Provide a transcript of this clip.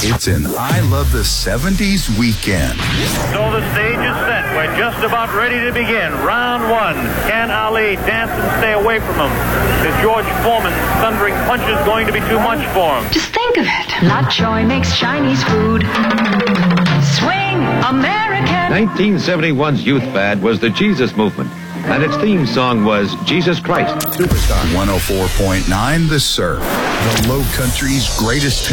It's an I Love the 70s weekend. So the stage is set. We're just about ready to begin. Round one. Can Ali dance and stay away from him? Is George Foreman's thundering punches going to be too much for him? Just think of it. Not Choi makes Chinese food. Swing American. 1971's youth fad was the Jesus movement, and its theme song was Jesus Christ. Superstar 104.9 The Surf, the Low Country's greatest